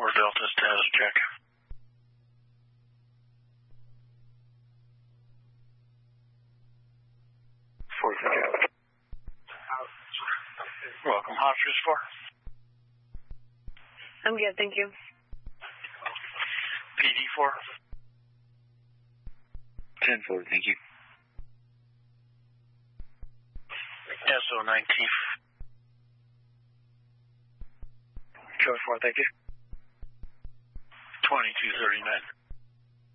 Delta status check. Welcome, Hotchkiss 4. I'm good, thank you. PD 4. 10-4, thank you. SO 19. Code 4, thank you. 2239.